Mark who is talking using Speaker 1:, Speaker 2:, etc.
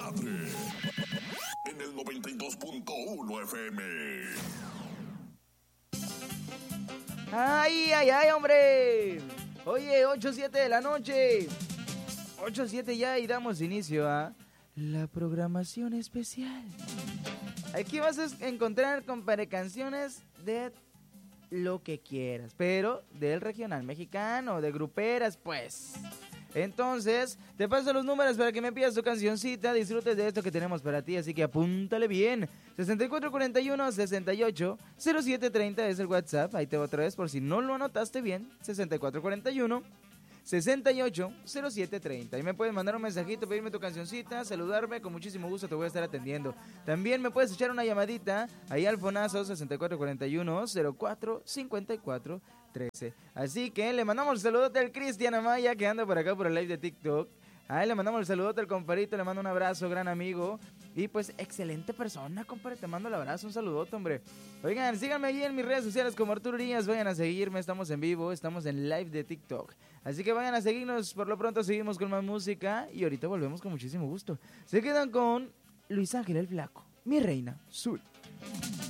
Speaker 1: Madre. En el 92.1 FM.
Speaker 2: ¡Ay, ay, ay, hombre! Oye, 8:07 de la noche. 8:07 ya y damos inicio a la programación especial. Aquí vas a encontrar, compadre, canciones de lo que quieras, pero del regional mexicano, de gruperas, pues. Entonces, te paso los números para que me pidas tu cancioncita, disfrutes de esto que tenemos para ti, así que apúntale bien. 6441-680730 es el WhatsApp, ahí te va otra vez por si no lo anotaste bien, 6441-680730. Y me puedes mandar un mensajito, pedirme tu cancioncita, saludarme, con muchísimo gusto te voy a estar atendiendo. También me puedes echar una llamadita ahí al fonazo 6441-045413. Así que le mandamos el saludote al Cristian Amaya que anda por acá por el live de TikTok. A él le mandamos el saludote al compadrito, le mando un abrazo, gran amigo. Y pues, excelente persona, compadre, te mando el abrazo, un saludote, hombre. Oigan, síganme allí en mis redes sociales como Arturo Urias, vayan a seguirme, estamos en vivo, estamos en live de TikTok. Así que vayan a seguirnos, por lo pronto seguimos con más música y ahorita volvemos con muchísimo gusto. Se quedan con Luis Ángel el Flaco, mi reina, Sur.